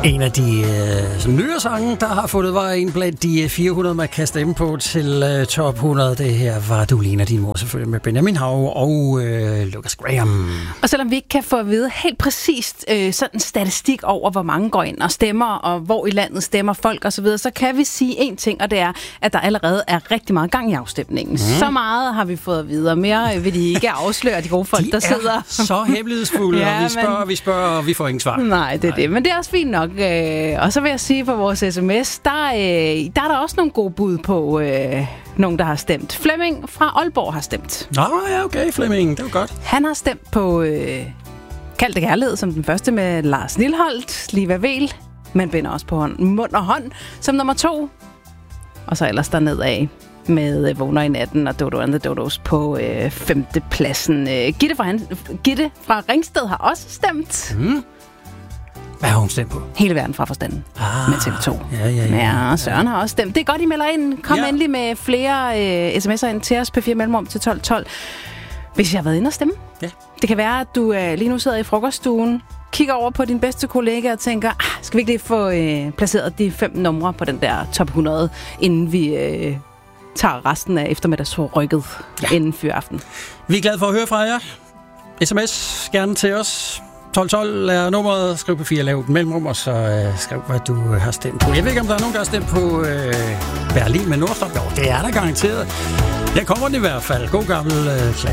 En af de nyere sange, der har fundet vej ind blandt de 400, man kan stemme på til top 100. Det her var Du ligner din mor, selvfølgelig med Benjamin Hav og Lucas Graham. Og selvom vi ikke kan få at vide helt præcist sådan en statistik over, hvor mange går ind og stemmer, og hvor i landet stemmer folk osv., så kan vi sige én ting, og det er, at der allerede er rigtig meget gang i afstemningen. Så meget har vi fået at vide, og mere vil de ikke afsløre, de gode folk, der sidder. De er så hemmelighedsfulde, ja, og vi spørger, og vi får ingen svar. Nej, det er det. Men det er også fint nok. Og så vil jeg sige på vores sms, der er der også nogle gode bud på nogen, der har stemt. Flemming fra Aalborg har stemt. Nå ja, okay, Flemming, det var godt. Han har stemt på Kald det kærlighed som den første med Lars Lilholt, Liva Vel, men binder også på mund og hånd som nummer 2. Og så ellers dernedad med Vågner i natten og Dodo and the Dodos på 5. pladsen. Gitte fra Ringsted har også stemt. Hvad har hun stemt på? Hele verden fra forstanden med TV2. Ja, Søren har også stemt. Det er godt, I melder ind. Kom endelig med flere sms'er ind til os på 4 mellemrum til 1212. Hvis jeg har været inde og stemme. Ja. Det kan være, at du lige nu sidder i frokoststuen, kigger over på din bedste kollega og tænker, skal vi ikke lige få placeret de 5 numre på den der top 100, inden vi tager resten af eftermiddagsrykket inden fyraften. Vi er glade for at høre fra jer. SMS gerne til os. 1212 er nummeret. Skriv på 4, lav et mellemrum, og så skriv, hvad du har stemt på. Jeg ved ikke, om der er nogen, der har stemt på Berlin med Nordstrøm. Jo, det er der garanteret. Jeg kommer den i hvert fald. God gammel klasse.